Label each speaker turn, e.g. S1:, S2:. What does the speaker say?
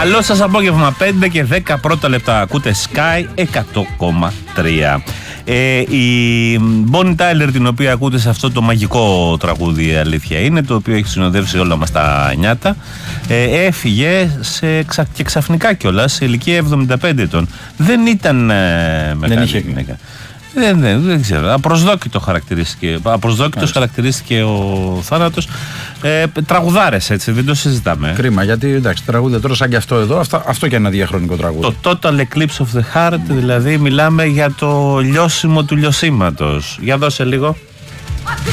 S1: Καλό σας απόγευμα, 5 και 10 πρώτα λεπτά. Ακούτε Sky 100,3. Η Bonnie Tyler, την οποία ακούτε σε αυτό το μαγικό τραγούδι, η αλήθεια είναι, το οποίο έχει συνοδεύσει όλα μας τα νιάτα, έφυγε και ξαφνικά κιόλας σε ηλικία 75 ετών. Δεν ήταν μεγάλη γυναίκα. Δεν ξέρω. Απροσδόκητος χαρακτηρίστηκε ο θάνατος. Τραγουδάρες, έτσι, δεν το συζητάμε.
S2: Κρίμα, γιατί εντάξει, τραγούδια τώρα σαν και αυτό εδώ, αυτό και ένα διαχρονικό τραγούδι.
S1: Το Total Eclipse of the Heart, δηλαδή μιλάμε για το λιώσιμο του λιωσίματος. Για δώσε λίγο.